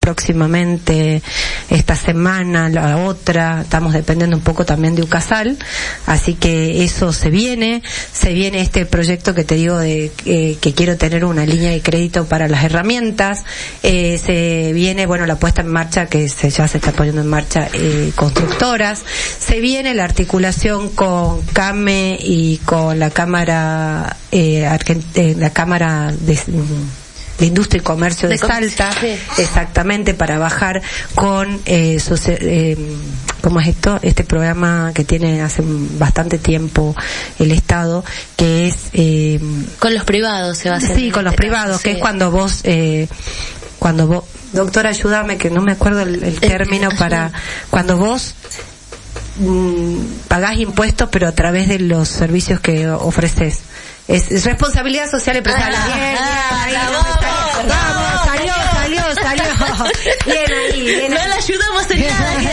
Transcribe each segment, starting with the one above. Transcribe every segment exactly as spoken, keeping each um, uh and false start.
próximamente esta semana, la otra, estamos dependiendo un poco también de UCASAL, así que eso se viene, se viene este proyecto que te digo de eh, que quiero tener una línea de crédito para las herramientas, eh, se viene, bueno, la puesta en marcha que se, ya se está poniendo en marcha eh, constructoras, se viene la articulación con CAME y con la Cámara eh, Argent- eh, la Cámara de de Industria y Comercio de, de Salta, sí. Exactamente, para bajar con eh, soci- eh, ¿cómo es esto? Este programa que tiene hace bastante tiempo el Estado, que es eh, con los privados se va a hacer. Sí, con los este privados, caso, que sí. es cuando vos eh, cuando vos, doctora, ayúdame que no me acuerdo el, el término para cuando vos mm, pagás impuestos pero a través de los servicios que ofreces. Es, es responsabilidad social empresarial. Ah, bien, ah, bien, ahí, vamos, vamos, salió, salió, salió. Bien ahí, bien no ahí. le ayudamos en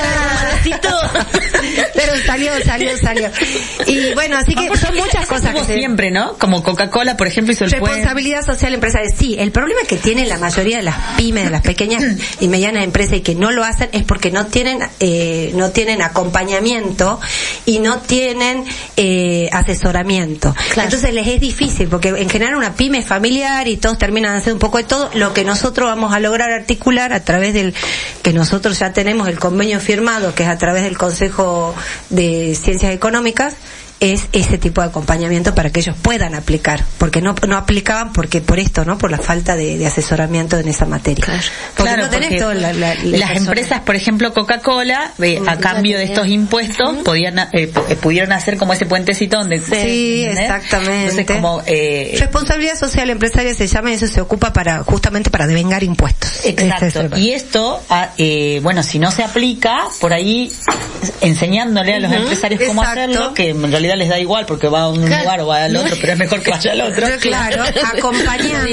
nada, pero salió, salió, salió. Y bueno, así que son muchas cosas que se... siempre, ¿no? Como Coca-Cola, por ejemplo, hizo el responsabilidad puede... social empresarial. Sí, el problema que tiene la mayoría de las pymes, de las pequeñas y medianas empresas y que no lo hacen es porque no tienen eh, no tienen acompañamiento y no tienen eh, asesoramiento. Claro. Entonces les es difícil porque en general una pyme es familiar y todos terminan haciendo un poco de todo. Lo que nosotros vamos a lograr articular a través del que nosotros ya tenemos el convenio firmado, que es a través del Consejo de Ciencias Económicas, es ese tipo de acompañamiento para que ellos puedan aplicar, porque no no aplicaban porque por esto, ¿no? Por la falta de, de asesoramiento en esa materia. Claro, porque claro, no tenés porque todo la, la, la las persona. Empresas, por ejemplo, Coca-Cola, eh, a cambio de estos impuestos, uh-huh. podían eh, p- pudieron hacer como ese puentecito donde... Sí, ¿entendés? Exactamente. Entonces, como, eh, responsabilidad social empresaria se llama y eso se ocupa para justamente para devengar impuestos. Exacto. Y esto, eh, bueno, si no se aplica, por ahí enseñándole a los uh-huh. empresarios cómo Exacto. hacerlo, que en realidad les da igual porque va a un claro. lugar o va al otro, pero es mejor que vaya al otro. Claro, acompañando.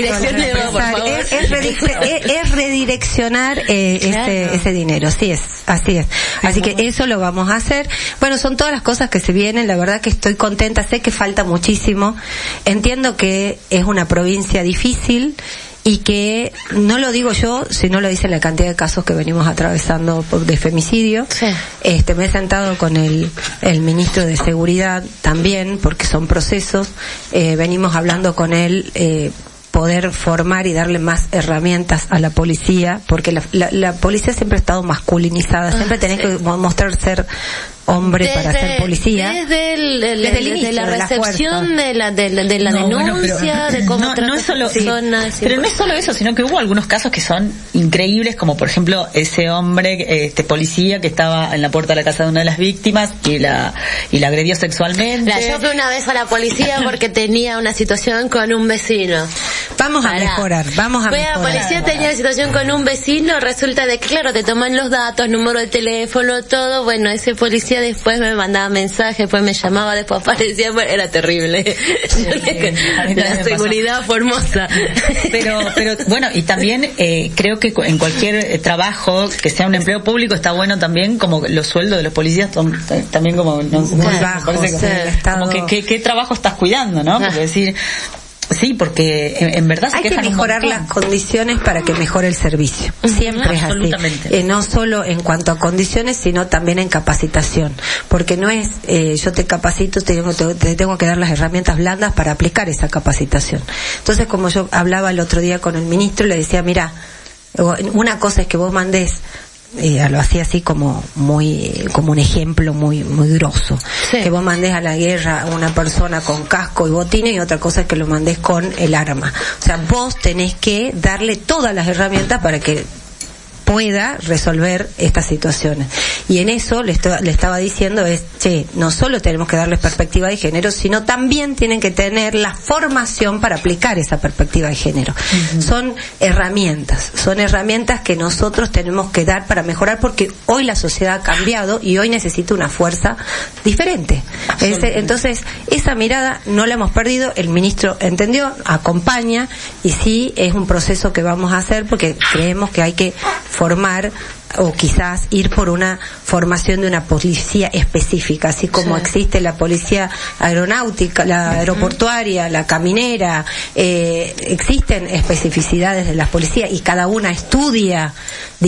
Es, es, redirec- es, es redireccionar eh, claro. ese, ese dinero, así es, así es. Así que eso lo vamos a hacer. Bueno, son todas las cosas que se vienen, la verdad que estoy contenta, sé que falta muchísimo, entiendo que es una provincia difícil, y que no lo digo yo, sino lo dice la cantidad de casos que venimos atravesando por, de femicidio. Sí. Este, me he sentado con el, el ministro de Seguridad también, porque son procesos, eh, venimos hablando con él, eh, poder formar y darle más herramientas a la policía, porque la, la, la policía siempre ha estado masculinizada, siempre ah, tenés sí. que mostrar ser hombre desde, para ser policía. Desde, el, el, desde el inicio, de la de recepción la de la, de la, de la no, denuncia, bueno, pero, de cómo no, trata no es solo, personas. Sí, pero no es solo eso, sino que hubo algunos casos que son increíbles, como por ejemplo ese hombre, este policía que estaba en la puerta de la casa de una de las víctimas y la y la agredió sexualmente. La, yo fui una vez a la policía porque tenía una situación con un vecino. Vamos a Pará. mejorar, vamos a Fui mejorar. a la policía, tenía una situación con un vecino, resulta de que, claro, te toman los datos, número de teléfono, todo. Bueno, ese policía después me mandaba mensajes, después me llamaba, después aparecía, era terrible. Sí, la seguridad fue hermosa. Pero, pero bueno, y también eh, creo que en cualquier eh, trabajo que sea un empleo público está bueno también, como los sueldos de los policías son también como no, muy no, bajos, como, sí, como que, que qué trabajo estás cuidando, ¿no? Porque decir sí, porque en, en verdad se hay que mejorar las condiciones para que mejore el servicio. Siempre es así. Eh, no solo en cuanto a condiciones, sino también en capacitación. Porque no es, eh, yo te capacito, te, te, te tengo que dar las herramientas blandas para aplicar esa capacitación. Entonces, como yo hablaba el otro día con el ministro, le decía, mira, una cosa es que vos mandés, Eh, lo hacía así como muy como un ejemplo muy muy grosso, sí. que vos mandés a la guerra a una persona con casco y botines, y otra cosa es que lo mandés con el arma. O sea, vos tenés que darle todas las herramientas para que pueda resolver estas situaciones. Y en eso le, esto, le estaba diciendo es, che, no solo tenemos que darles perspectiva de género, sino también tienen que tener la formación para aplicar esa perspectiva de género. Uh-huh. Son herramientas, son herramientas que nosotros tenemos que dar para mejorar, porque hoy la sociedad ha cambiado y hoy necesita una fuerza diferente. Ese, entonces, esa mirada no la hemos perdido, el ministro entendió, acompaña, y sí, es un proceso que vamos a hacer porque creemos que hay que formar o quizás ir por una formación de una policía específica, así como sí. existe la policía aeronáutica, la aeroportuaria, la caminera, eh, existen especificidades de las policías y cada una estudia